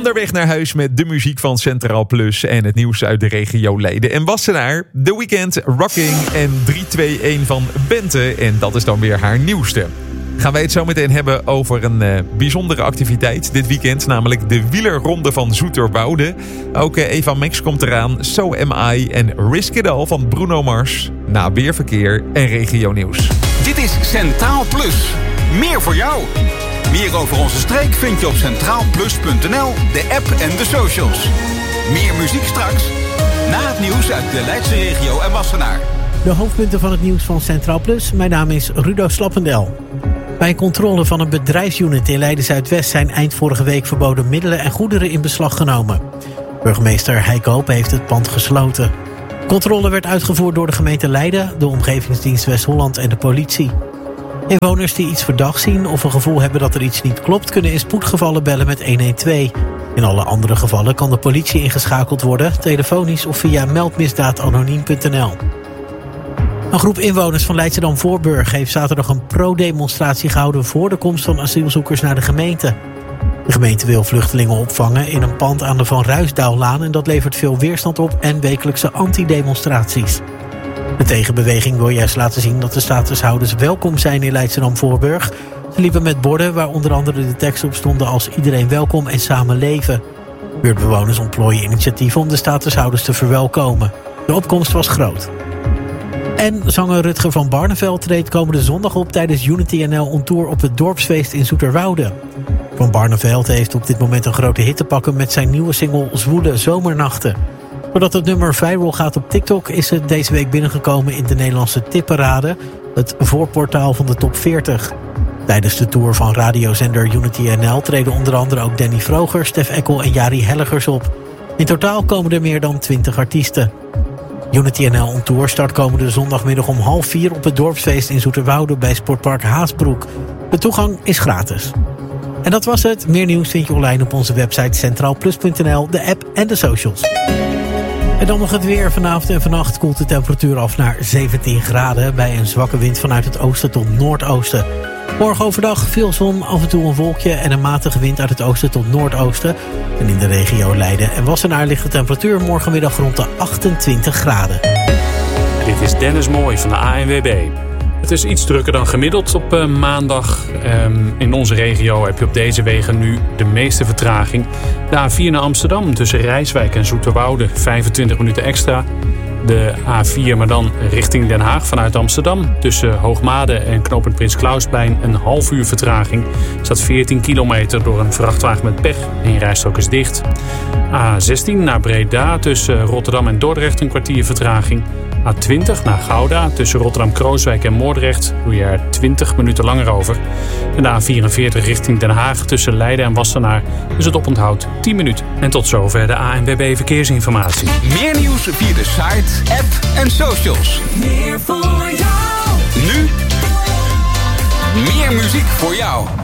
Onderweg naar huis met de muziek van Centraal Plus en het nieuws uit de regio Leiden en Wassenaar. The Weeknd, Rocking en 3-2-1 van Bente. En dat is dan weer haar nieuwste. Gaan wij het zo meteen hebben over een bijzondere activiteit dit weekend. Namelijk de wielerronde van Zoeterwoude. Ook Eva Max komt eraan, So Am I en Risk It All van Bruno Mars. Na weerverkeer en regionieuws. Dit is Centraal Plus. Meer voor jou. Meer over onze streek vind je op centraalplus.nl, de app en de socials. Meer muziek straks, na het nieuws uit de Leidse regio en Wassenaar. De hoofdpunten van het nieuws van Centraal Plus. Mijn naam is Rudo Slappendel. Bij een controle van een bedrijfsunit in Leiden-Zuidwest zijn eind vorige week verboden middelen en goederen in beslag genomen. Burgemeester Heike Hoop heeft het pand gesloten. De controle werd uitgevoerd door de gemeente Leiden, de Omgevingsdienst West-Holland en de politie. Inwoners die iets verdachts zien of een gevoel hebben dat er iets niet klopt, kunnen in spoedgevallen bellen met 112. In alle andere gevallen kan de politie ingeschakeld worden, telefonisch of via meldmisdaadanoniem.nl. Een groep inwoners van Leidschendam-Voorburg heeft zaterdag een pro-demonstratie gehouden voor de komst van asielzoekers naar de gemeente. De gemeente wil vluchtelingen opvangen in een pand aan de Van Ruisdaallaan en dat levert veel weerstand op en wekelijkse antidemonstraties. De tegenbeweging wil juist laten zien dat de statushouders welkom zijn in Leidschendam-Voorburg. Ze liepen met borden waar onder andere de teksten op stonden als iedereen welkom en samen leven. Buurtbewoners ontplooien initiatieven om de statushouders te verwelkomen. De opkomst was groot. En zanger Rutger van Barneveld treedt komende zondag op tijdens Unity NL On Tour op het dorpsfeest in Zoeterwoude. Van Barneveld heeft op dit moment een grote hit te pakken met zijn nieuwe single Zwoele Zomernachten. Doordat het nummer viral gaat op TikTok is het deze week binnengekomen in de Nederlandse tipparade, het voorportaal van de top 40. Tijdens de tour van radiozender Unity NL treden onder andere ook Danny Vroger, Stef Eckel en Jari Hellegers op. In totaal komen er meer dan 20 artiesten. Unity NL On Tour start komende zondagmiddag om 3:30 op het dorpsfeest in Zoeterwoude bij Sportpark Haasbroek. De toegang is gratis. En dat was het. Meer nieuws vind je online op onze website centraalplus.nl, de app en de socials. En dan nog het weer. Vanavond en vannacht koelt de temperatuur af naar 17 graden... bij een zwakke wind vanuit het oosten tot noordoosten. Morgen overdag veel zon, af en toe een wolkje... en een matige wind uit het oosten tot noordoosten. En in de regio Leiden en Wassenaar ligt de temperatuur morgenmiddag rond de 28 graden. Dit is Dennis Mooij van de ANWB. Het is iets drukker dan gemiddeld op maandag. In onze regio heb je op deze wegen nu de meeste vertraging. De A4 naar Amsterdam tussen Rijswijk en Zoeterwoude 25 minuten extra. De A4 maar dan richting Den Haag vanuit Amsterdam. Tussen Hoogmade en knooppunt Prins Klausplein een half uur vertraging. Er staat 14 kilometer door een vrachtwagen met pech. Eén rijstrook is dicht. A16 naar Breda tussen Rotterdam en Dordrecht een kwartier vertraging. A20 naar Gouda tussen Rotterdam-Krooswijk en Moordrecht doe je er 20 minuten langer over. En de A44 richting Den Haag tussen Leiden en Wassenaar is het oponthoud 10 minuten. En tot zover de ANWB Verkeersinformatie. Meer nieuws via de site, app en socials. Meer voor jou. Nu meer muziek voor jou.